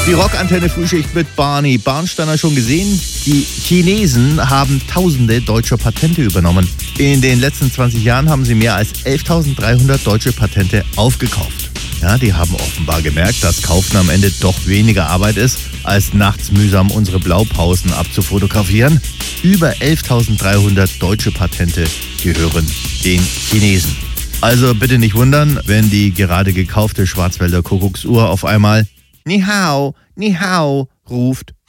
Die Rockantenne-Frühschicht mit Barney Barnsteiner schon gesehen. Die Chinesen haben tausende deutsche Patente übernommen. In den letzten 20 Jahren haben sie mehr als 11.300 deutsche Patente aufgekauft. Ja, die haben offenbar gemerkt, dass Kaufen am Ende doch weniger Arbeit ist, als nachts mühsam unsere Blaupausen abzufotografieren. Über 11.300 deutsche Patente gehören den Chinesen. Also bitte nicht wundern, wenn die gerade gekaufte Schwarzwälder Kuckucksuhr auf einmal Ni hao ruft.